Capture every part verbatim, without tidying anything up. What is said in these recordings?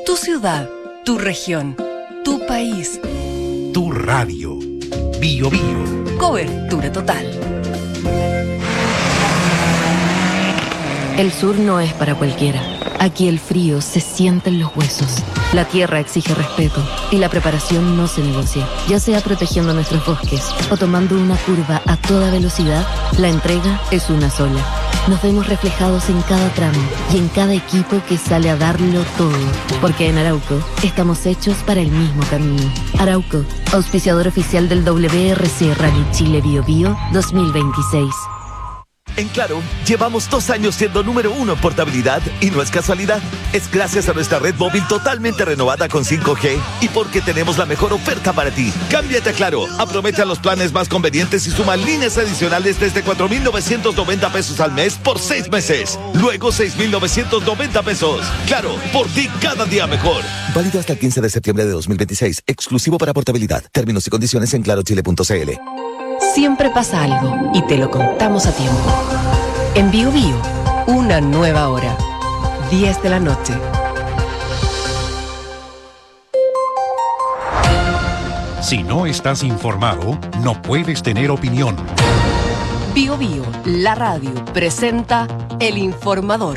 Tu ciudad, tu región, tu país. Tu radio. Bio Bio. Cobertura total. El sur no es para cualquiera. Aquí el frío se siente en los huesos. La tierra exige respeto y la preparación no se negocia. Ya sea protegiendo nuestros bosques o tomando una curva a toda velocidad, la entrega es una sola. Nos vemos reflejados en cada tramo y en cada equipo que sale a darlo todo. Porque en Arauco estamos hechos para el mismo camino. Arauco, auspiciador oficial del W R C Rally Chile Bio Bio dos mil veintiséis. En Claro, llevamos dos años siendo número uno en portabilidad y no es casualidad. Es gracias a nuestra red móvil totalmente renovada con cinco G y porque tenemos la mejor oferta para ti. Cámbiate a Claro, aprovecha los planes más convenientes y suma líneas adicionales desde cuatro mil novecientos noventa pesos al mes por seis meses. Luego seis mil novecientos noventa pesos. Claro, por ti cada día mejor. Válido hasta el quince de septiembre de dos mil veintiséis. Exclusivo para portabilidad. Términos y condiciones en claro chile punto c l. Siempre pasa algo y te lo contamos a tiempo. En Bio Bio, una nueva hora. diez de la noche. Si no estás informado, no puedes tener opinión. Bio Bio, la radio, presenta El Informador.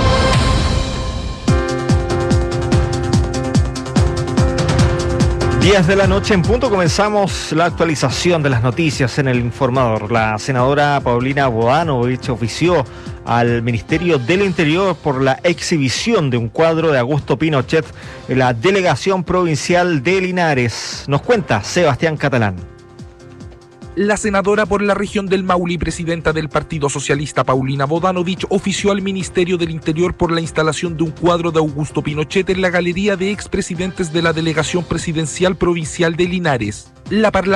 diez de la noche en punto, comenzamos la actualización de las noticias en El Informador. La senadora Paulina Bodanovich ofició al Ministerio del Interior por la exhibición de un cuadro de Augusto Pinochet en la Delegación Provincial de Linares. Nos cuenta Sebastián Catalán. La senadora por la región del Maule y presidenta del Partido Socialista, Paulina Bodanovich, ofició al Ministerio del Interior por la instalación de un cuadro de Augusto Pinochet en la galería de expresidentes de la Delegación Presidencial Provincial de Linares. La